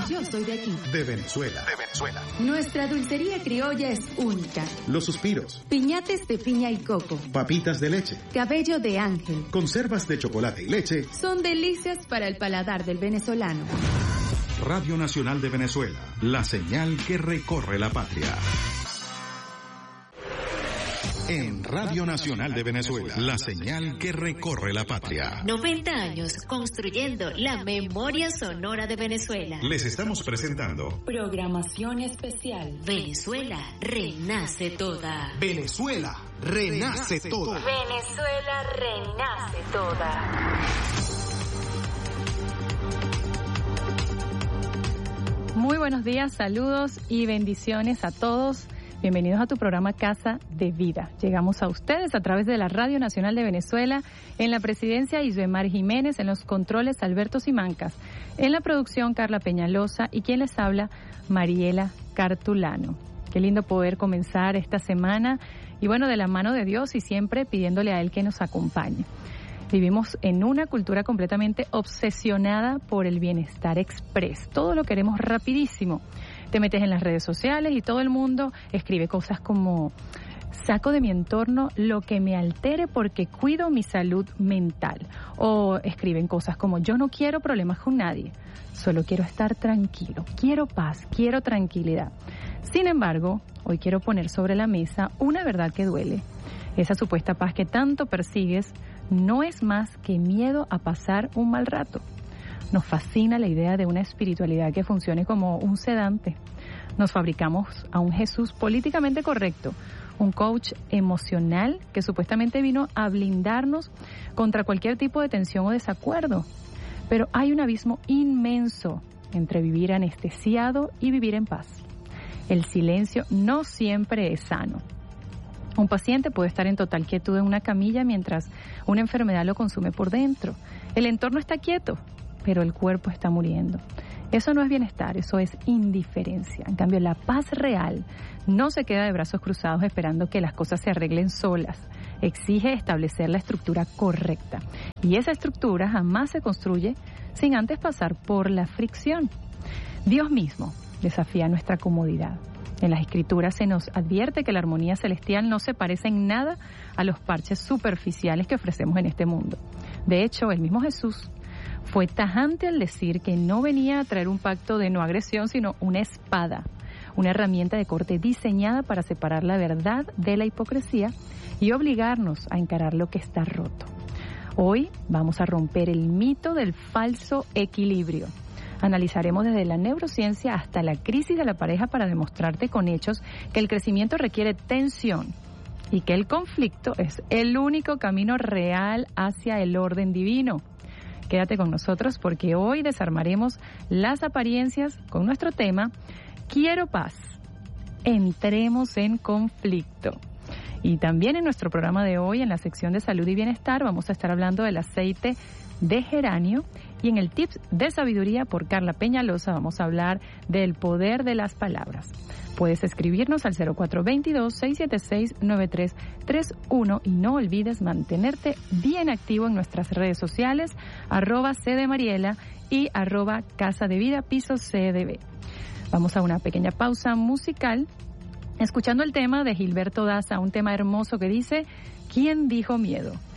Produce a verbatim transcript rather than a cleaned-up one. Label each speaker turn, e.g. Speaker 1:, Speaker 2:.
Speaker 1: Yo soy de aquí.
Speaker 2: De Venezuela. De Venezuela.
Speaker 1: Nuestra dulcería criolla es única.
Speaker 2: Los suspiros.
Speaker 1: Piñates de piña y coco.
Speaker 2: Papitas de leche.
Speaker 1: Cabello de ángel.
Speaker 2: Conservas de chocolate y leche.
Speaker 1: Son delicias para el paladar del venezolano.
Speaker 2: Radio Nacional de Venezuela. La señal que recorre la patria. En Radio Nacional de Venezuela, la señal que recorre la patria.
Speaker 3: noventa años construyendo la memoria sonora de Venezuela.
Speaker 2: Les estamos presentando
Speaker 1: Programación especial.
Speaker 3: Venezuela renace toda.
Speaker 4: Venezuela renace toda.
Speaker 3: Venezuela renace toda.
Speaker 5: Muy buenos días, saludos y bendiciones a todos. Bienvenidos a tu programa Casa de Vida. Llegamos a ustedes a través de la Radio Nacional de Venezuela, en la presidencia Isbemar Jiménez, en los controles Alberto Simancas, en la producción Carla Peñalosa y quien les habla Mariela Cartulano. Qué lindo poder comenzar esta semana y bueno, de la mano de Dios y siempre pidiéndole a Él que nos acompañe. Vivimos en una cultura completamente obsesionada por el bienestar express. Todo lo queremos rapidísimo. Te metes en las redes sociales y todo el mundo escribe cosas como: saco de mi entorno lo que me altere porque cuido mi salud mental. O escriben cosas como: yo no quiero problemas con nadie, solo quiero estar tranquilo, quiero paz, quiero tranquilidad. Sin embargo, hoy quiero poner sobre la mesa una verdad que duele. Esa supuesta paz que tanto persigues no es más que miedo a pasar un mal rato. Nos fascina la idea de una espiritualidad que funcione como un sedante. Nos fabricamos a un Jesús políticamente correcto, un coach emocional que supuestamente vino a blindarnos contra cualquier tipo de tensión o desacuerdo. Pero hay un abismo inmenso entre vivir anestesiado y vivir en paz. El silencio no siempre es sano. Un paciente puede estar en total quietud en una camilla mientras una enfermedad lo consume por dentro. El entorno está quieto, pero el cuerpo está muriendo. Eso no es bienestar, eso es indiferencia. En cambio, la paz real no se queda de brazos cruzados esperando que las cosas se arreglen solas. Exige establecer la estructura correcta. Y esa estructura jamás se construye sin antes pasar por la fricción. Dios mismo desafía nuestra comodidad. En las Escrituras se nos advierte que la armonía celestial no se parece en nada a los parches superficiales que ofrecemos en este mundo. De hecho, el mismo Jesús fue tajante al decir que no venía a traer un pacto de no agresión, sino una espada, una herramienta de corte diseñada para separar la verdad de la hipocresía y obligarnos a encarar lo que está roto. Hoy vamos a romper el mito del falso equilibrio. Analizaremos desde la neurociencia hasta la crisis de la pareja para demostrarte con hechos que el crecimiento requiere tensión y que el conflicto es el único camino real hacia el orden divino. Quédate con nosotros porque hoy desarmaremos las apariencias con nuestro tema Quiero paz. Entremos en conflicto. Y también en nuestro programa de hoy, en la sección de salud y bienestar, vamos a estar hablando del aceite de geranio y en el Tips de Sabiduría por Carla Peñalosa vamos a hablar del poder de las palabras. Puedes escribirnos al cero cuatro dos dos, seis siete seis, nueve tres tres uno y no olvides mantenerte bien activo en nuestras redes sociales, arroba C de Mariela y arroba Casa de Vida Piso C D B. Vamos a una pequeña pausa musical, escuchando el tema de Gilberto Daza, un tema hermoso que dice: ¿Quién dijo miedo?